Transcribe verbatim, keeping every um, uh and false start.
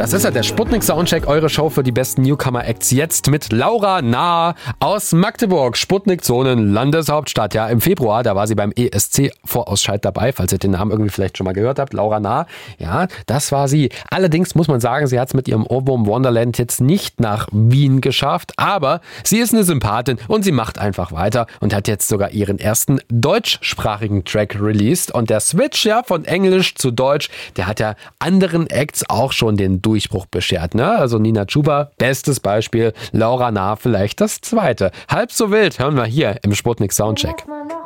Das ist ja der Sputnik Soundcheck, eure Show für die besten Newcomer-Acts. Jetzt mit Laura Nah aus Magdeburg, Sputnik-Zonen, Landeshauptstadt. Ja, im Februar, da war sie beim E S C-Vorausscheid dabei, falls ihr den Namen irgendwie vielleicht schon mal gehört habt. Laura Nah, ja, das war sie. Allerdings muss man sagen, sie hat es mit ihrem Ohrwurm Wonderland jetzt nicht nach Wien geschafft, aber sie ist eine Sympathin und sie macht einfach weiter und hat jetzt sogar ihren ersten deutschsprachigen Track released. Und der Switch ja von Englisch zu Deutsch, der hat ja anderen Acts auch schon den Durchbruch beschert. Ne? Also Nina Chuba, bestes Beispiel, Laura Nah vielleicht das zweite. Halb so wild hören wir hier im Sputnik Soundcheck.